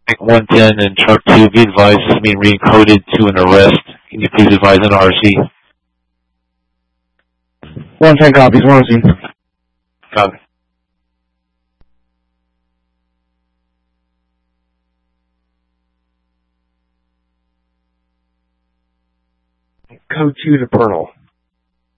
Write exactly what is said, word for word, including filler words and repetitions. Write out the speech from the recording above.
Tank one ten and Truck two, be advised this is being re-encoded to an arrest. Can you please advise on R C? one ten copies, one R C. Copy. Code two to Pernal.